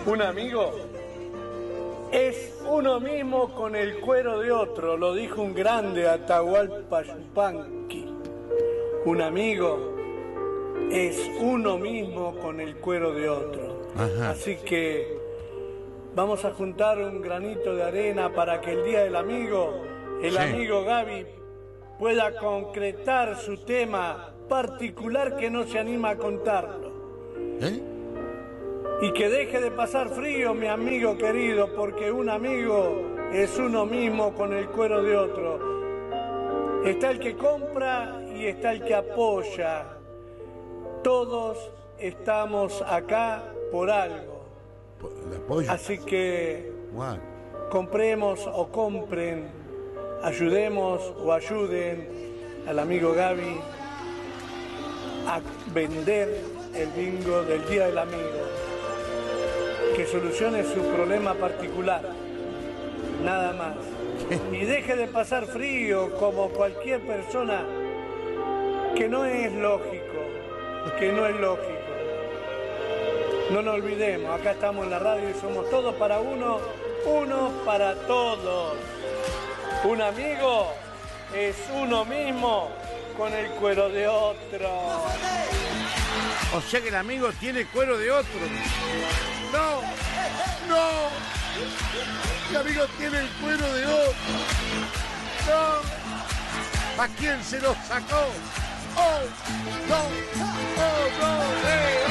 Un amigo es uno mismo con el cuero de otro, lo dijo un grande Atahualpa Yupanqui. Un amigo es uno mismo con el cuero de otro. Ajá. Así que vamos a juntar un granito de arena para que el día del amigo, el amigo Gaby, pueda concretar su tema particular que no se anima a contarlo. Y que deje de pasar frío, mi amigo querido, porque un amigo es uno mismo con el cuero de otro. Está el que compra y está el que apoya. Todos estamos acá por algo. ¿El apoyo? Así que Wow. compremos o compren, ayudemos o ayuden al amigo Gaby a vender el bingo del Día del Amigo, que solucione su problema particular, nada más. Y deje de pasar frío como cualquier persona, que no es lógico, que no es lógico. No nos olvidemos, acá estamos en la radio y somos todos para uno, uno para todos. Un amigo es uno mismo con el cuero de otro. O sea que el amigo tiene cuero de otro. ¡No! ¡No! El amigo tiene el cuero de otro. ¡No! ¿A quién se lo sacó? ¡Oh! ¡No! ¡Oh, no!